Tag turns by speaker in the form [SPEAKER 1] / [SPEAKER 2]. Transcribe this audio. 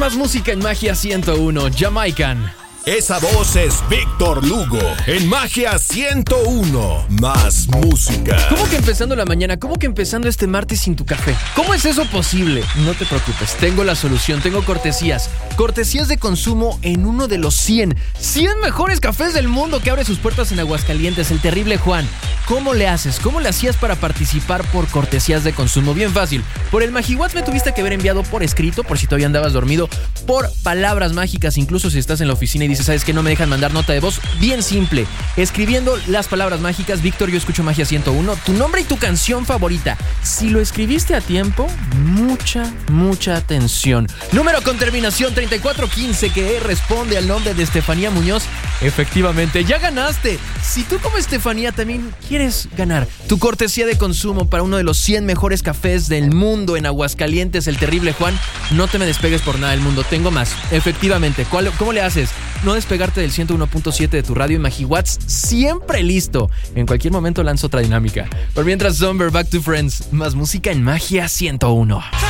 [SPEAKER 1] más música en Magia 101, Jamaican.
[SPEAKER 2] Esa voz es Víctor Lugo en Magia 101. Más música.
[SPEAKER 1] ¿Cómo que empezando la mañana? ¿Cómo que empezando este martes sin tu café? ¿Cómo es eso posible? No te preocupes, tengo la solución, tengo cortesías. Cortesías de consumo en uno de los 100 mejores cafés del mundo que abre sus puertas en Aguascalientes, el Terrible Juan. ¿Cómo le haces? ¿Cómo le hacías para participar por cortesías de consumo? Bien fácil. Por el MagiWhat's me tuviste que haber enviado por escrito, por si todavía andabas dormido, por palabras mágicas, incluso si estás en la oficina y dices, ¿sabes qué? No me dejan mandar nota de voz. Bien simple. Escribiendo las palabras mágicas, Víctor, yo escucho Magia 101, tu nombre y tu canción favorita. Si lo escribiste a tiempo, mucha atención. Número con terminación 3415 que responde al nombre de Estefanía Muñoz. Efectivamente, ya ganaste. Si tú como Estefanía también quieres ganar tu cortesía de consumo para uno de los 100 mejores cafés del mundo en Aguascalientes, el Terrible Juan, no te me despegues por nada del mundo. Tengo más. Efectivamente. ¿Cómo le haces? No despegarte del 101.7 de tu radio y MagiWhat's siempre listo. En cualquier momento lanzo otra dinámica. Por mientras, Zomber, Back to Friends. Más música en Magia 101.